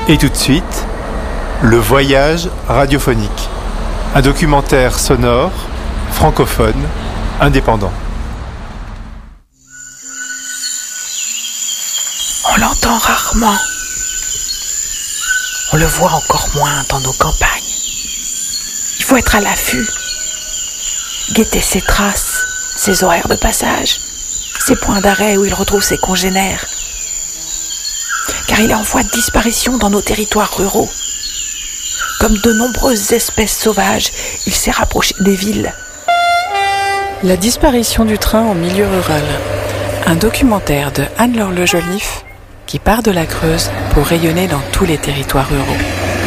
Et tout de suite, le voyage radiophonique. Un documentaire sonore, francophone, indépendant. On l'entend rarement. On le voit encore moins dans nos campagnes. Il faut être à l'affût. Guetter ses traces, ses horaires de passage, ses points d'arrêt où il retrouve ses congénères. Car il est en voie de disparition dans nos territoires ruraux. Comme de nombreuses espèces sauvages, il s'est rapproché des villes. La disparition du train en milieu rural. Un documentaire de Anne-Laure Le Joliffe qui part de la Creuse pour rayonner dans tous les territoires ruraux.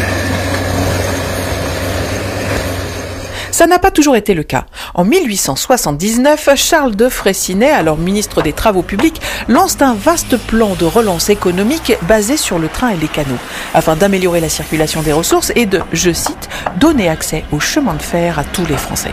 Ça n'a pas toujours été le cas. En 1879, Charles de Freycinet, alors ministre des Travaux publics, lance un vaste plan de relance économique basé sur le train et les canaux, afin d'améliorer la circulation des ressources et de, je cite, donner accès au chemin de fer à tous les Français.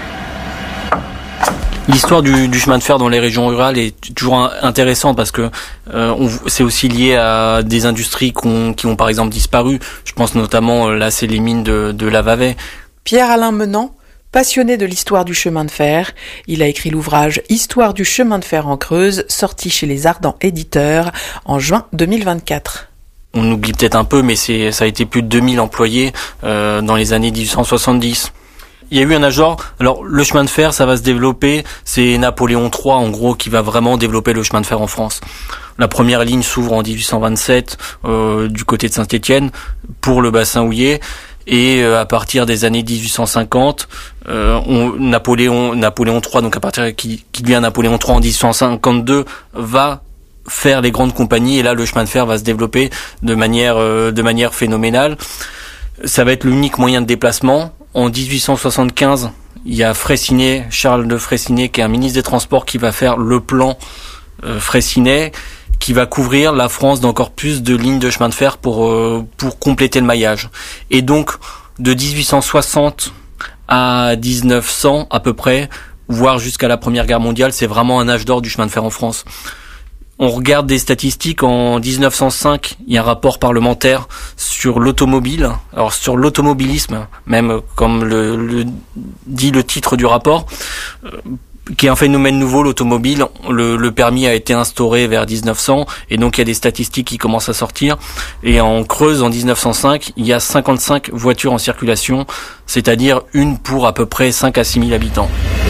L'histoire du chemin de fer dans les régions rurales est toujours intéressante parce que c'est aussi lié à des industries qui ont par exemple disparu. Je pense notamment, là c'est les mines de Lavaveix. Pierre-Alain Menant, passionné de l'histoire du chemin de fer, il a écrit l'ouvrage « Histoire du chemin de fer en Creuse », sorti chez les Ardents Éditeurs en juin 2024. On oublie peut-être un peu, mais ça a été plus de 2000 employés dans les années 1870. Il y a eu un âge d'or. Alors, le chemin de fer, ça va se développer. C'est Napoléon III, en gros, qui va vraiment développer le chemin de fer en France. La première ligne s'ouvre en 1827 du côté de Saint-Étienne pour le bassin houiller. Et à partir des années 1850, Napoléon III, donc à partir qui devient Napoléon III en 1852, va faire les grandes compagnies. Et là, le chemin de fer va se développer de manière phénoménale. Ça va être l'unique moyen de déplacement. En 1875, il y a Freycinet, Charles de Freycinet, qui est un ministre des Transports, qui va faire le plan Freycinet, qui va couvrir la France d'encore plus de lignes de chemin de fer pour compléter le maillage. Et donc, de 1860 à 1900 à peu près, voire jusqu'à la Première Guerre mondiale, c'est vraiment un âge d'or du chemin de fer en France. On regarde des statistiques, en 1905, il y a un rapport parlementaire sur l'automobile, alors sur l'automobilisme, même comme le dit le titre du rapport, qui est un phénomène nouveau, l'automobile. Le permis a été instauré vers 1900, et donc il y a des statistiques qui commencent à sortir. Et en Creuse, en 1905, il y a 55 voitures en circulation, c'est-à-dire une pour à peu près 5 à 6 000 habitants.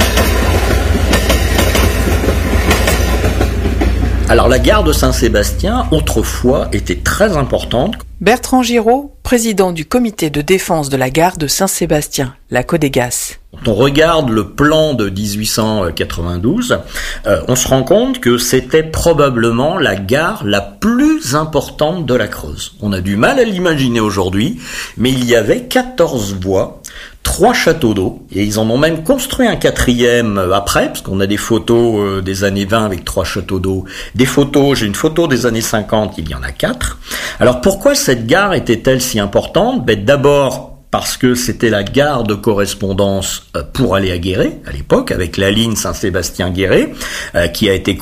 Alors la gare de Saint-Sébastien, autrefois, était très importante. Bertrand Giraud, président du comité de défense de la gare de Saint-Sébastien, la Codégas. Quand on regarde le plan de 1892, on se rend compte que c'était probablement la gare la plus importante de la Creuse. On a du mal à l'imaginer aujourd'hui, mais il y avait 14 voies, 3 châteaux d'eau, et ils en ont même construit un 4e après, parce qu'on a des photos des années 20 avec 3 châteaux d'eau. J'ai une photo des années 50, il y en a 4. Alors pourquoi cette gare était-elle si importante ? D'abord, parce que c'était la gare de correspondance pour aller à Guéret à l'époque, avec la ligne Saint-Sébastien-Guéret, qui a été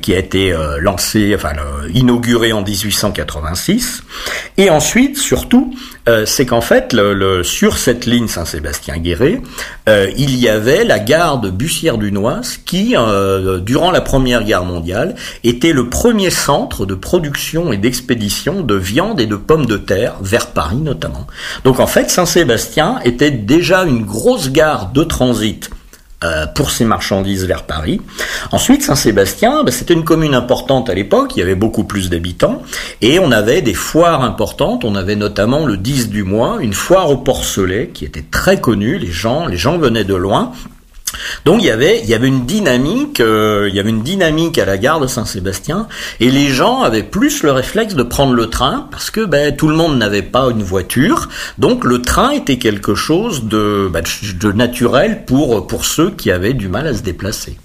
inaugurée en 1886. Et ensuite, surtout, c'est qu'en fait, sur cette ligne Saint-Sébastien-Guéret, il y avait la gare de Bussière-du-Noise qui, durant la Première Guerre mondiale, était le premier centre de production et d'expédition de viande et de pommes de terre vers Paris notamment. Donc en fait, Saint-Sébastien était déjà une grosse gare de transit pour ces marchandises vers Paris. Ensuite, Saint-Sébastien, c'était une commune importante à l'époque, il y avait beaucoup plus d'habitants, et on avait des foires importantes, on avait notamment le 10 du mois, une foire au porcelet qui était très connue, les gens venaient de loin. Donc il y avait une dynamique, à la gare de Saint-Sébastien, et les gens avaient plus le réflexe de prendre le train parce que tout le monde n'avait pas une voiture, donc le train était quelque chose de naturel pour ceux qui avaient du mal à se déplacer.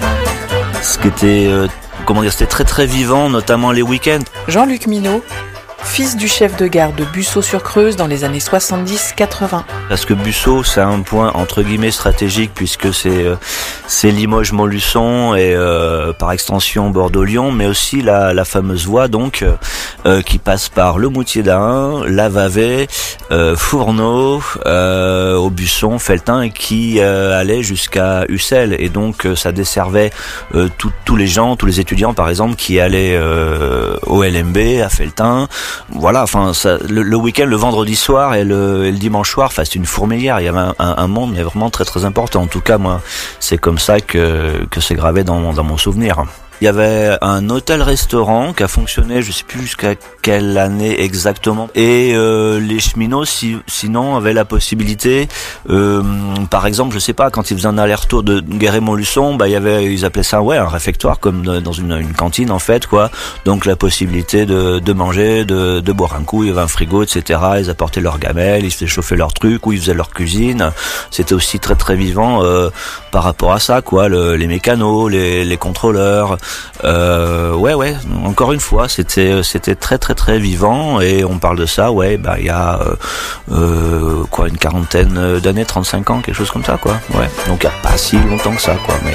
Ce qui était, c'était très très vivant, notamment les week-ends. Jean-Luc Minot, fils du chef de gare de Busseau-sur-Creuse dans les années 70-80. Parce que Busseau, c'est un point entre guillemets stratégique puisque c'est Limoges-Montluçon et par extension Bordeaux-Lyon, mais aussi la fameuse voie donc qui passe par le Moutier d'Ain, la Vavée, Fourneau, Aubusson, Felletin et qui allait jusqu'à Ussel et donc ça desservait tous les gens, tous les étudiants par exemple qui allaient au LMB, à Felletin. Voilà, enfin le week-end, le vendredi soir et le dimanche soir, enfin c'était une fourmilière. Il y avait un monde mais vraiment très très important. En tout cas, moi, c'est comme ça que c'est gravé dans mon souvenir. Il y avait un hôtel-restaurant qui a fonctionné, je sais plus jusqu'à quelle année exactement. Et les cheminots, sinon, avaient la possibilité, par exemple, je sais pas, quand ils faisaient un aller-retour de Guéret-Montluçon, ils appelaient ça, un réfectoire, comme dans une cantine en fait, quoi. Donc la possibilité de manger, de boire un coup. Il y avait un frigo, etc. Ils apportaient leurs gamelles, ils faisaient chauffer leurs trucs, ou ils faisaient leur cuisine. C'était aussi très très vivant par rapport à ça, quoi. Les mécanos, les contrôleurs. Encore une fois, c'était très très très vivant et on parle de ça, il y a une quarantaine d'années, 35 ans, quelque chose comme ça, quoi. Ouais. Donc il y a pas si longtemps que ça, quoi, mais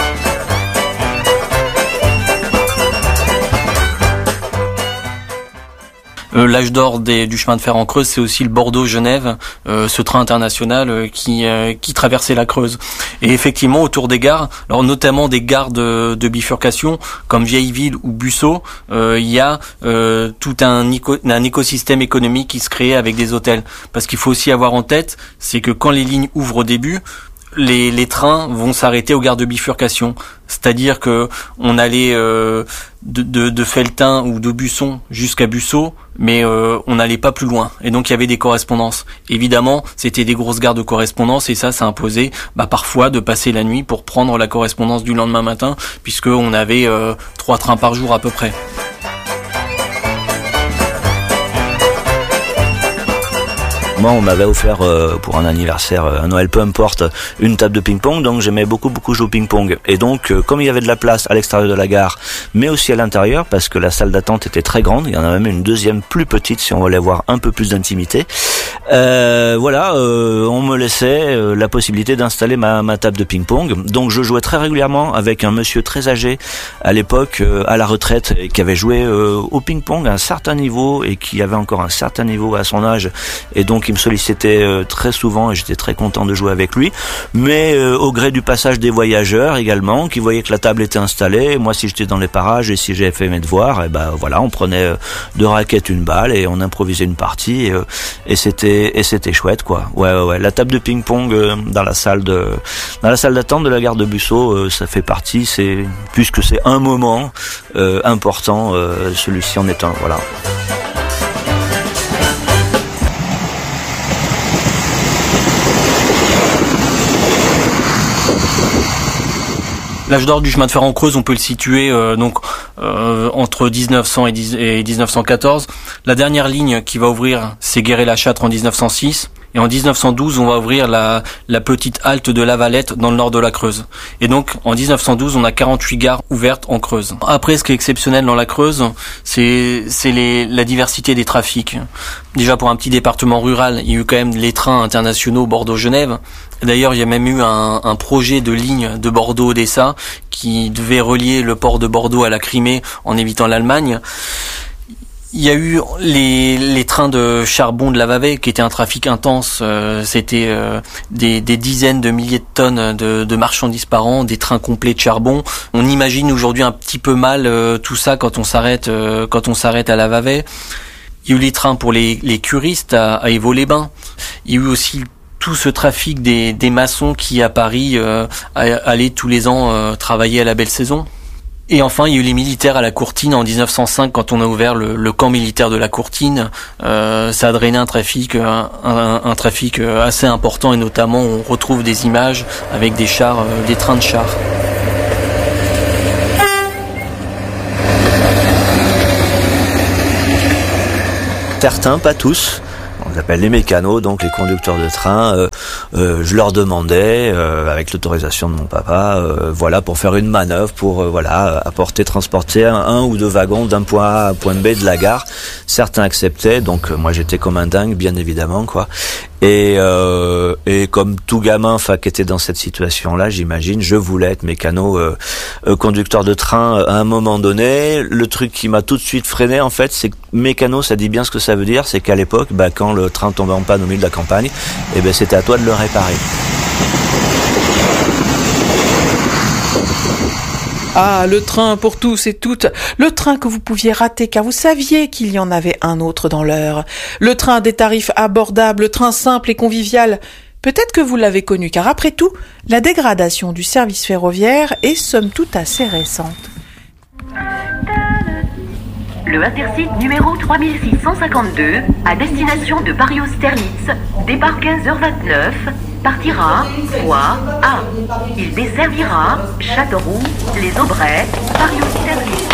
L'âge d'or du chemin de fer en Creuse, c'est aussi le Bordeaux-Genève, ce train international qui traversait la Creuse. Et effectivement, autour des gares, alors notamment des gares de bifurcation, comme Vieilleville ou Busseau, il y a tout un écosystème économique qui se crée avec des hôtels. Parce qu'il faut aussi avoir en tête, c'est que quand les lignes ouvrent au début, les trains vont s'arrêter aux gares de bifurcation. C'est-à-dire que on allait de Felletin ou d'Aubusson jusqu'à Busseau, mais on n'allait pas plus loin. Et donc il y avait des correspondances. Évidemment, c'était des grosses gares de correspondance et ça imposait parfois de passer la nuit pour prendre la correspondance du lendemain matin, puisque on avait 3 trains par jour à peu près. Moi, on m'avait offert pour un anniversaire, un Noël, peu importe, une table de ping-pong, donc j'aimais beaucoup jouer au ping-pong. Et donc, comme il y avait de la place à l'extérieur de la gare, mais aussi à l'intérieur, parce que la salle d'attente était très grande, il y en a même une deuxième plus petite si on voulait avoir un peu plus d'intimité. On me laissait la possibilité d'installer ma table de ping-pong. Donc je jouais très régulièrement avec un monsieur très âgé à l'époque, à la retraite, qui avait joué au ping-pong à un certain niveau et qui avait encore un certain niveau à son âge. Et donc il me sollicitait très souvent et j'étais très content de jouer avec lui. Mais au gré du passage des voyageurs également, qui voyaient que la table était installée. Moi, si j'étais dans les parages et si j'avais fait mes devoirs, on prenait 2 raquettes, une balle et on improvisait une partie et c'était chouette, quoi. Ouais. La table de ping-pong dans la salle d'attente de la gare de Busseau, ça fait partie. Puisque c'est un moment important, celui-ci en est un. Voilà. L'âge d'or du chemin de fer en Creuse, on peut le situer entre 1900 et 1914. La dernière ligne qui va ouvrir, c'est Guéret-la-Châtre en 1906. Et en 1912, on va ouvrir la petite halte de La Valette dans le nord de la Creuse. Et donc, en 1912, on a 48 gares ouvertes en Creuse. Après, ce qui est exceptionnel dans la Creuse, c'est la diversité des trafics. Déjà, pour un petit département rural, il y a eu quand même les trains internationaux Bordeaux-Genève. D'ailleurs, il y a même eu un projet de ligne de Bordeaux-Odessa qui devait relier le port de Bordeaux à la Crimée en évitant l'Allemagne. Il y a eu les trains de charbon de la Vavée qui étaient un trafic intense. C'était des dizaines de milliers de tonnes de marchandises par an, des trains complets de charbon. On imagine aujourd'hui un petit peu mal tout ça quand on s'arrête à la Vavée. Il y a eu les trains pour les curistes à Évaux-les-Bains. Il y a eu aussi tout ce trafic des maçons qui à Paris allaient tous les ans travailler à la belle saison. Et enfin, il y a eu les militaires à la Courtine en 1905 quand on a ouvert le camp militaire de la Courtine. Ça a drainé un trafic assez important et notamment on retrouve des images avec des chars, des trains de chars. Certains, pas tous. qu'on appelle les mécanos, donc les conducteurs de train. Je leur demandais, avec l'autorisation de mon papa, pour faire une manœuvre, pour transporter un ou deux wagons d'un point A à un point B de la gare. Certains acceptaient, donc moi j'étais comme un dingue, bien évidemment, quoi. Et comme tout gamin, qui était dans cette situation-là, j'imagine, je voulais être mécano, conducteur de train à un moment donné. Le truc qui m'a tout de suite freiné, en fait, c'est que mécano, ça dit bien ce que ça veut dire, c'est qu'à l'époque, quand le train tombait en panne au milieu de la campagne, c'était à toi de le réparer. Ah, le train pour tous et toutes, le train que vous pouviez rater car vous saviez qu'il y en avait un autre dans l'heure. Le train à des tarifs abordables, le train simple et convivial. Peut-être que vous l'avez connu car après tout, la dégradation du service ferroviaire est somme toute assez récente. Le Intercity numéro 3652, à destination de Paris-Austerlitz, départ 15h29, partira voie A. Il desservira Châteauroux, Les Aubrais, Paris-Austerlitz.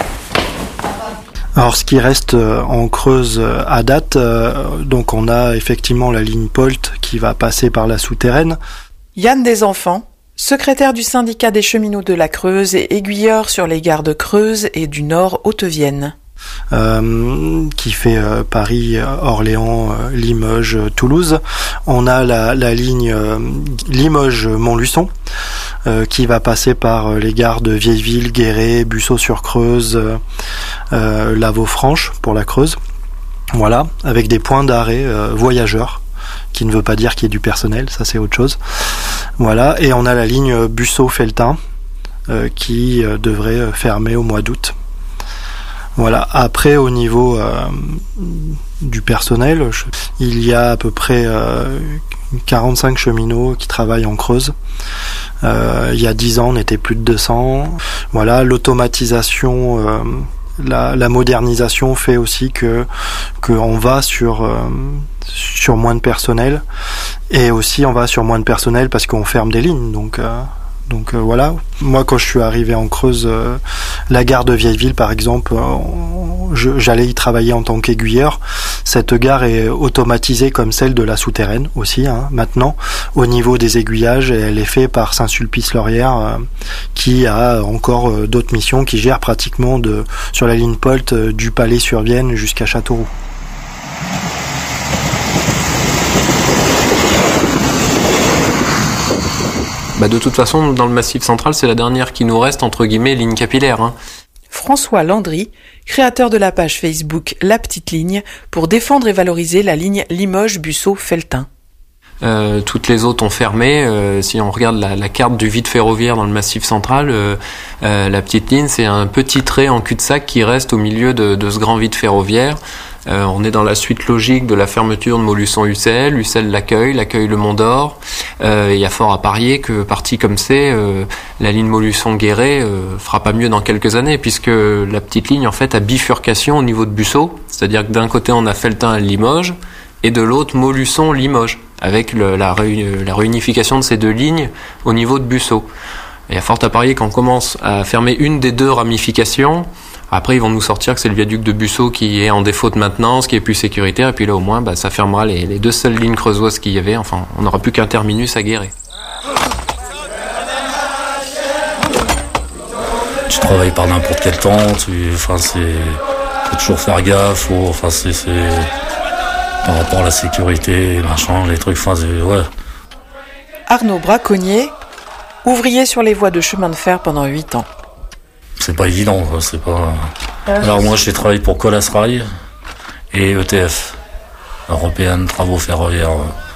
Alors ce qui reste en Creuse à date, donc on a effectivement la ligne POLT qui va passer par la souterraine. Yann Desenfants, secrétaire du syndicat des cheminots de la Creuse et aiguilleur sur les gares de Creuse et du Nord Haute-Vienne. Qui fait Paris, Orléans, Limoges, Toulouse. On a la ligne Limoges-Montluçon qui va passer par les gares de Vieilleville, Guéret, Busseau-sur-Creuse, Lavaux-Franche pour la Creuse. Voilà, avec des points d'arrêt voyageurs, qui ne veut pas dire qu'il y ait du personnel, ça c'est autre chose. Voilà, et on a la ligne Busseau-Felletin qui devrait fermer au mois d'août. Voilà. Après, au niveau du personnel, il y a à peu près 45 cheminots qui travaillent en Creuse. Il y a 10 ans, on était plus de 200. Voilà, l'automatisation, la modernisation fait aussi que on va sur moins de personnel, et aussi on va sur moins de personnel parce qu'on ferme des lignes. Donc voilà, moi quand je suis arrivé en Creuse, la gare de Vieilleville par exemple, j'allais y travailler en tant qu'aiguilleur. Cette gare est automatisée comme celle de la souterraine aussi, maintenant, au niveau des aiguillages, et elle est faite par Saint-Sulpice-Laurière, qui a encore d'autres missions, qui gère pratiquement sur la ligne POLT du Palais-sur-Vienne jusqu'à Châteauroux. De toute façon, dans le Massif central, c'est la dernière qui nous reste, entre guillemets, ligne capillaire. François Landry, créateur de la page Facebook La Petite Ligne, pour défendre et valoriser la ligne Limoges-Busseau-Felletin. Toutes les autres ont fermé. Si on regarde la carte du vide ferroviaire dans le Massif central, la Petite Ligne, c'est un petit trait en cul-de-sac qui reste au milieu de ce grand vide ferroviaire. On est dans la suite logique de la fermeture de Montluçon-Ussel, Ussel l'accueille le Mont d'Or. Il y a fort à parier que, parti comme c'est, la ligne Montluçon-Guéret fera pas mieux dans quelques années, puisque la Petite Ligne, en fait, a bifurcation au niveau de Busseau. C'est-à-dire que d'un côté, on a Felletin et Limoges, et de l'autre, Montluçon-Limoges, avec la réunification de ces deux lignes au niveau de Busseau. Il y a fort à parier qu'on commence à fermer une des deux ramifications. Après, ils vont nous sortir que c'est le viaduc de Busseau qui est en défaut de maintenance, qui est plus sécuritaire, et puis là, au moins, ça fermera les deux seules lignes creusoises qu'il y avait. Enfin, on n'aura plus qu'un terminus à Guéret. Tu travailles par n'importe quel temps, faut toujours faire gaffe, c'est par rapport à la sécurité, machin, les trucs, ouais. Arnaud Braconnier, ouvrier sur les voies de chemin de fer pendant 8 ans. C'est pas évident, c'est pas... Alors moi j'ai travaillé pour Colas Rail et ETF, Européenne Travaux Ferroviaires.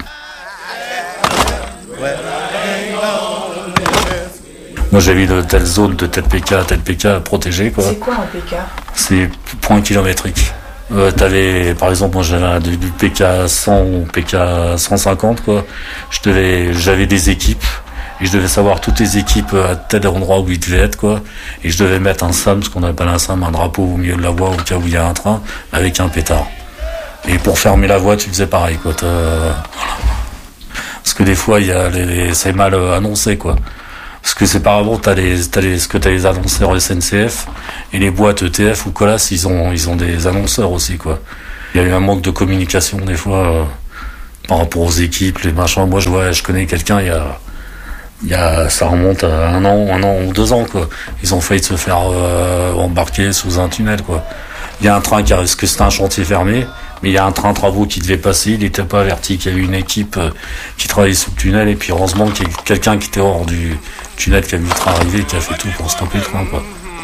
Moi j'ai vu de telles zones de tel PK protégées, quoi. C'est quoi un PK ? C'est point kilométrique. T'avais, par exemple, moi j'avais du PK 100 ou PK 150, quoi. J'avais des équipes. Et je devais savoir toutes les équipes à tel endroit où ils devaient être, quoi. Et je devais mettre un SAM, ce qu'on appelle un SAM, un drapeau au milieu de la voie au cas où il y a un train, avec un pétard. Et pour fermer la voie, tu faisais pareil, quoi. Voilà. Parce que des fois, c'est mal annoncé, quoi. Parce que c'est par exemple, t'as les annonceurs SNCF, et les boîtes ETF ou Colas, ils ont des annonceurs aussi, quoi. Il y a eu un manque de communication des fois par rapport aux équipes, les machins. Moi, je connais quelqu'un ça remonte à un an ou 2 ans, quoi. Ils ont failli se faire embarquer sous un tunnel, quoi. Il y a un train parce que c'était un chantier fermé, mais il y a un train travaux qui devait passer, il n'était pas averti qu'il y avait une équipe qui travaillait sous le tunnel, et puis heureusement qu'il y a quelqu'un qui était hors du tunnel qui a vu le train arriver et qui a fait tout pour stopper le train, quoi.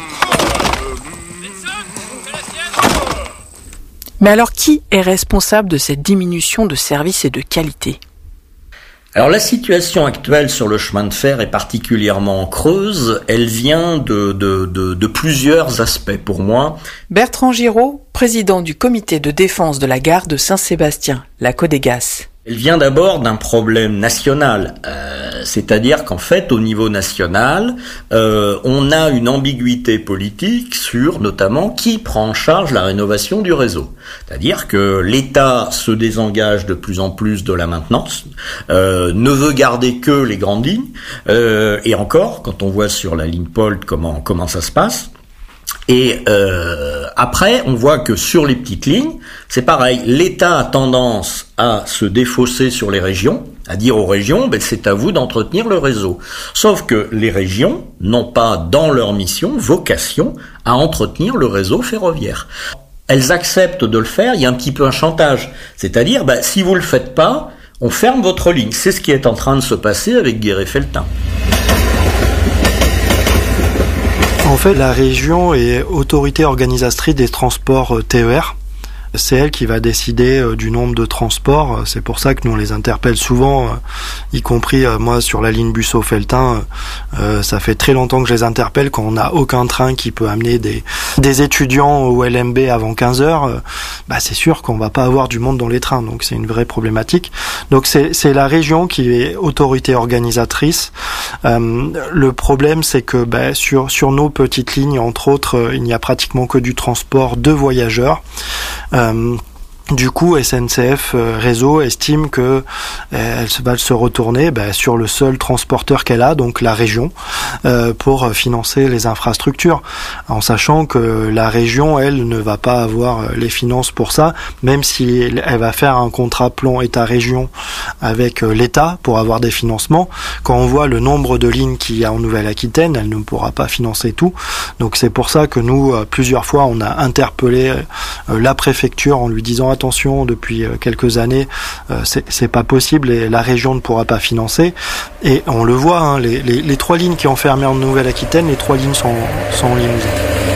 Mais alors, qui est responsable de cette diminution de services et de qualité ? Alors la situation actuelle sur le chemin de fer est particulièrement creuse. Elle vient de plusieurs aspects pour moi. Bertrand Giraud, président du comité de défense de la gare de Saint-Sébastien, la Codégas. Elle vient d'abord d'un problème national, c'est-à-dire qu'en fait, au niveau national, on a une ambiguïté politique sur notamment qui prend en charge la rénovation du réseau. C'est-à-dire que l'État se désengage de plus en plus de la maintenance, ne veut garder que les grandes lignes, et encore, quand on voit sur la ligne POLT comment ça se passe. Et après, on voit que sur les petites lignes, c'est pareil. L'État a tendance à se défausser sur les régions, à dire aux régions, c'est à vous d'entretenir le réseau. Sauf que les régions n'ont pas dans leur mission vocation à entretenir le réseau ferroviaire. Elles acceptent de le faire, il y a un petit peu un chantage. C'est-à-dire, si vous le faites pas, on ferme votre ligne. C'est ce qui est en train de se passer avec Guéret-Felletin. En fait, la région est autorité organisatrice des transports TER. C'est elle qui va décider du nombre de transports. C'est pour ça que nous on les interpelle souvent, y compris moi sur la ligne Busseau-Felletin. Ça fait très longtemps que je les interpelle quand on n'a aucun train qui peut amener des étudiants au LMB avant 15h. C'est sûr qu'on va pas avoir du monde dans les trains, donc c'est une vraie problématique. Donc c'est la région qui est autorité organisatrice. Le problème c'est que sur nos petites lignes, entre autres, il n'y a pratiquement que du transport de voyageurs. Du coup, SNCF Réseau estime que elle va se retourner sur le seul transporteur qu'elle a, donc la région, pour financer les infrastructures, en sachant que la région, elle, ne va pas avoir les finances pour ça, même si elle va faire un contrat plan État-région avec l'État pour avoir des financements. Quand on voit le nombre de lignes qu'il y a en Nouvelle-Aquitaine, elle ne pourra pas financer tout. Donc c'est pour ça que nous, plusieurs fois, on a interpellé la préfecture en lui disant attention, depuis quelques années, c'est pas possible et la région ne pourra pas financer. Et on le voit, les 3 lignes qui ont fermé en Nouvelle-Aquitaine, les 3 lignes sont en Limousin.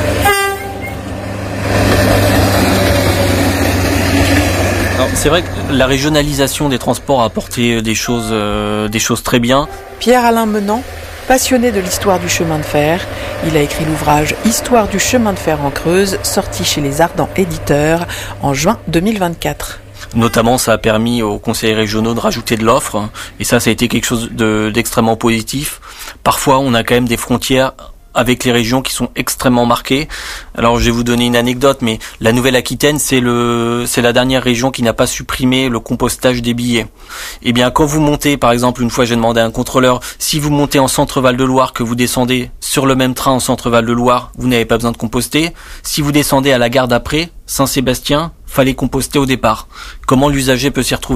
Alors, c'est vrai que la régionalisation des transports a apporté des choses très bien. Pierre-Alain Menant, passionné de l'histoire du chemin de fer, il a écrit l'ouvrage « Histoire du chemin de fer en Creuse », sorti chez les Ardents Éditeurs en juin 2024. Notamment, ça a permis aux conseillers régionaux de rajouter de l'offre, et ça a été quelque chose d'extrêmement positif. Parfois, on a quand même des frontières avec les régions qui sont extrêmement marquées. Alors je vais vous donner une anecdote, mais la Nouvelle-Aquitaine, c'est la dernière région qui n'a pas supprimé le compostage des billets. Eh bien, quand vous montez, par exemple, une fois j'ai demandé à un contrôleur, si vous montez en centre Val-de-Loire, que vous descendez sur le même train en centre Val-de-Loire, vous n'avez pas besoin de composter. Si vous descendez à la gare d'après, Saint-Sébastien, fallait composter au départ. Comment l'usager peut s'y retrouver ?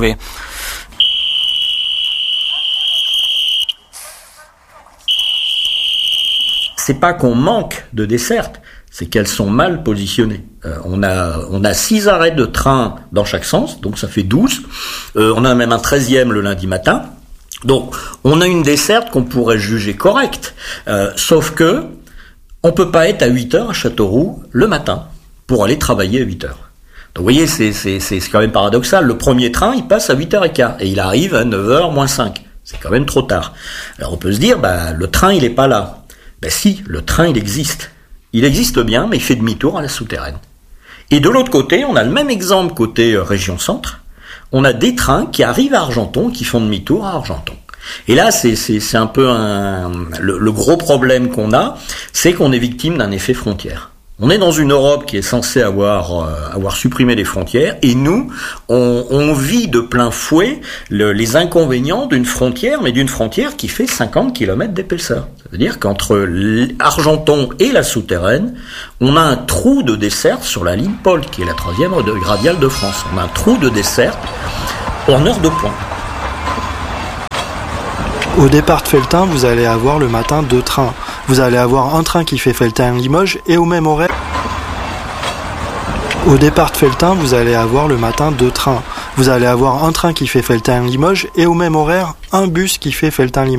C'est pas qu'on manque de dessertes, c'est qu'elles sont mal positionnées. On a 6 arrêts de train dans chaque sens, donc ça fait 12. On a même un 13e le lundi matin. Donc, on a une desserte qu'on pourrait juger correcte. Sauf que, on peut pas être à 8h à Châteauroux le matin pour aller travailler à 8h. Donc, vous voyez, c'est quand même paradoxal. Le premier train, il passe à 8h15 et il arrive à 9h moins 5. C'est quand même trop tard. Alors, on peut se dire, le train, il est pas là. Si, le train, il existe. Il existe bien, mais il fait demi-tour à la souterraine. Et de l'autre côté, on a le même exemple côté région centre. On a des trains qui arrivent à Argenton, qui font demi-tour à Argenton. Et là, c'est un peu le gros problème qu'on a, c'est qu'on est victime d'un effet frontière. On est dans une Europe qui est censée avoir supprimé les frontières, et nous, on vit de plein fouet les inconvénients d'une frontière, mais d'une frontière qui fait 50 km d'épaisseur. C'est-à-dire qu'entre Argenton et la souterraine, on a un trou de desserte sur la ligne Polt, qui est la 3e radiale de France. On a un trou de desserte en heure de pointe. Au départ de Felletin, vous allez avoir le matin 2 trains. Vous allez avoir un train qui fait Felletin-Limoges et au même horaire. Au départ de Felletin, vous allez avoir le matin 2 trains. Vous allez avoir un train qui fait Felletin-Limoges et au même horaire, un bus qui fait Felletin-Limoges.